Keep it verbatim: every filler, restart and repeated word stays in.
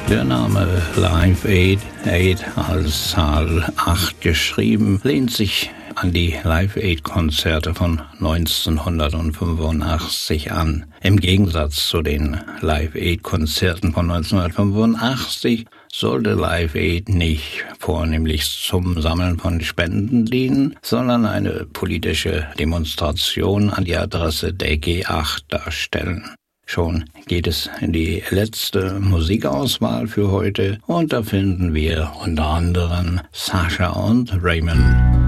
Der Name Live Aid, Aid als Zahl acht geschrieben, lehnt sich an die Live Aid-Konzerte von neunzehnhundertfünfundachtzig an. Im Gegensatz zu den Live Aid-Konzerten von neunzehnhundertfünfundachtzig sollte Live Aid nicht vornehmlich zum Sammeln von Spenden dienen, sondern eine politische Demonstration an die Adresse der G acht darstellen. Schon geht es in die letzte Musikauswahl für heute und da finden wir unter anderem Sasha und Raymond.